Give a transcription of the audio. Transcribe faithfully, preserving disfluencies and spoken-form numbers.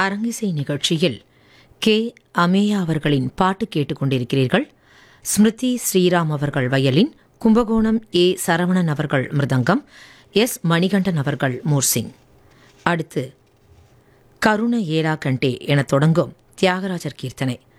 அரங்கிசை நிகழ்ச்சியில் கே அமேயா அவர்களின் பாட்டு கேட்டுக்கொண்டிருக்கிறீர்கள். ஸ்மிருதி ஸ்ரீராம் அவர்கள் வயலின், கும்பகோணம் ஏ சரவணன் அவர்கள் மிருதங்கம், எஸ் மணிகண்டன் அவர்கள் மூர்சிங். அடுத்து கருண ஏலா கண்டே என தொடங்கும் தியாகராஜர் கீர்த்தனை.